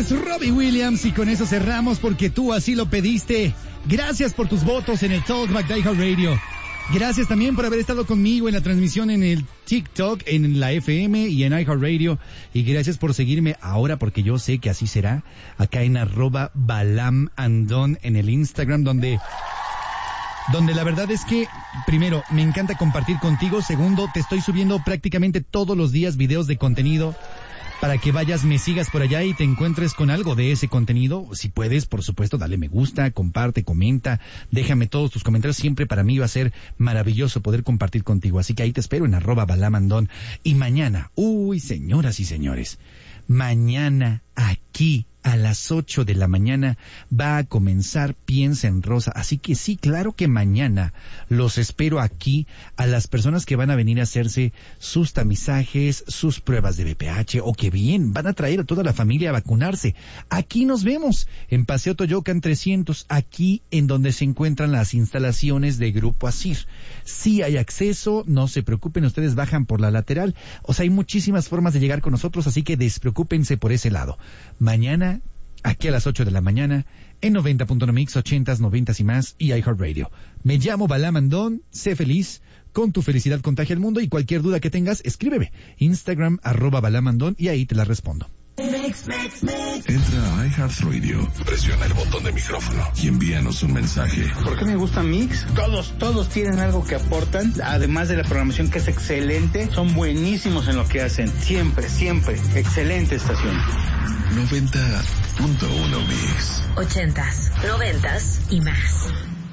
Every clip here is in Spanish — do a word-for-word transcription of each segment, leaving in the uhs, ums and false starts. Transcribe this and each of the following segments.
es Robbie Williams y con eso cerramos porque tú así lo pediste. Gracias por tus votos en el Talkback de iHeartRadio. Gracias también por haber estado conmigo en la transmisión en el TikTok, en la F M y en iHeartRadio. Y gracias por seguirme ahora, porque yo sé que así será, acá en arroba Balam Andón en el Instagram, donde... Donde la verdad es que, primero, me encanta compartir contigo. Segundo, te estoy subiendo prácticamente todos los días videos de contenido para que vayas, me sigas por allá y te encuentres con algo de ese contenido. Si puedes, por supuesto, dale me gusta, comparte, comenta, déjame todos tus comentarios. Siempre para mí va a ser maravilloso poder compartir contigo. Así que ahí te espero en arroba balamandón. Y mañana, uy, señoras y señores, mañana aquí a las ocho de la mañana va a comenzar Piensa en Rosa. Así que sí, claro que mañana los espero aquí a las personas que van a venir a hacerse sus tamizajes, sus pruebas de B P H, o que bien, van a traer a toda la familia a vacunarse. Aquí nos vemos en Paseo Toyocan trescientos, aquí en donde se encuentran las instalaciones de Grupo Asir. Sí hay acceso, no se preocupen, ustedes bajan por la lateral. O sea, hay muchísimas formas de llegar con nosotros, así que despreocúpense por ese lado. Mañana, aquí a las ocho de la mañana, en noventa punto uno Mix, ochentas, noventas y más, y iHeartRadio. Me llamo Balam Andón, sé feliz, con tu felicidad contagia el mundo, y cualquier duda que tengas, escríbeme. Instagram, arroba Balam Andón, y ahí te la respondo. Mix, mix, mix. Entra a iHeartRadio, presiona el botón de micrófono y envíanos un mensaje. ¿Por qué me gusta Mix? Todos, todos tienen algo que aportan, además de la programación que es excelente, son buenísimos en lo que hacen. Siempre, siempre, excelente estación. noventa punto uno Mix. Ochentas, noventas y más.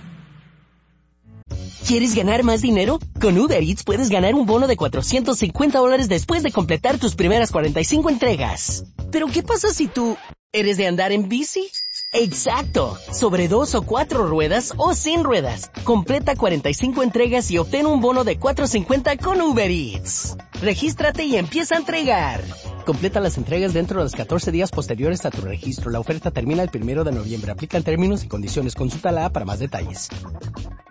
¿Quieres ganar más dinero? Con Uber Eats puedes ganar un bono de cuatrocientos cincuenta dólares después de completar tus primeras cuarenta y cinco entregas. ¿Pero qué pasa si tú eres de andar en bici? ¡Exacto! Sobre dos o cuatro ruedas o sin ruedas. Completa cuarenta y cinco entregas y obtén un bono de cuatrocientos cincuenta con Uber Eats. Regístrate y empieza a entregar. Completa las entregas dentro de los catorce días posteriores a tu registro. La oferta termina el primero de noviembre. Aplican términos y condiciones. Consulta la app para más detalles.